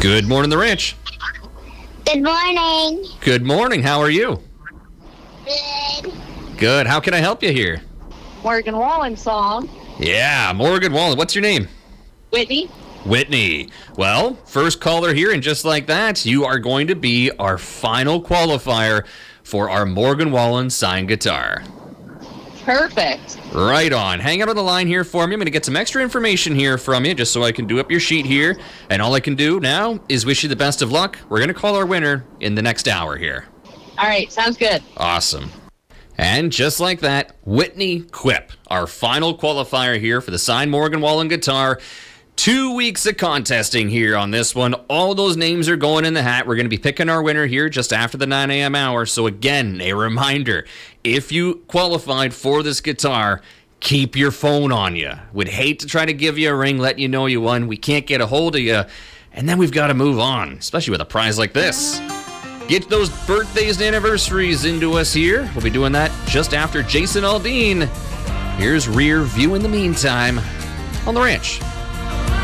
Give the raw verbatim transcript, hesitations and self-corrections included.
Good morning, The Ranch. Good morning. Good morning. How are you? Good. Good. How can I help you here? Morgan Wallen song. Yeah, Morgan Wallen. What's your name? Whitney. Whitney. Well, first caller here, and just like that, you are going to be our final qualifier for our Morgan Wallen signed guitar. Perfect. Right on. Hang out on the line here for me. I'm going to get some extra information here from you just so I can do up your sheet here. And all I can do now is wish you the best of luck. We're going to call our winner in the next hour here. All right, sounds good. Awesome. And just like that, Whitney Quip, our final qualifier here for the signed Morgan Wallen guitar. Two weeks of contesting here on this one. All those names are going in the hat. We're going to be picking our winner here just after the nine a.m. hour. So again, a reminder, if you qualified for this guitar, keep your phone on you. Would hate to try to give you a ring, let you know you won. We can't get a hold of you. And then we've got to move on, especially with a prize like this. Get those birthdays and anniversaries into us here. We'll be doing that just after Jason Aldean. Here's Rear View in the meantime on The Ranch.